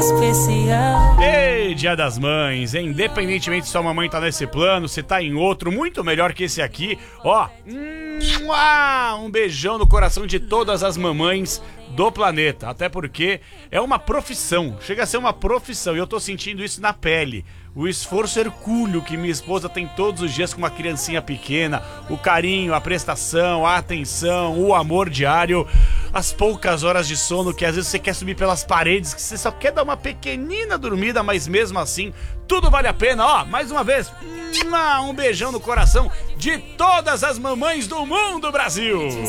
especial. Ei, Dia das Mães, independentemente se sua mamãe tá nesse plano, se tá em outro, muito melhor que esse aqui, ó, um beijão no coração de todas as mamães do planeta, até porque é uma profissão, chega a ser uma profissão, e eu tô sentindo isso na pele. O esforço hercúleo que minha esposa tem todos os dias com uma criancinha pequena, o carinho, a prestação, a atenção, o amor diário, as poucas horas de sono que às vezes você quer subir pelas paredes, que você só quer dar uma pequenina dormida, mas mesmo assim, tudo vale a pena. Ó, mais uma vez, um beijão no coração de todas as mamães do mundo, Brasil!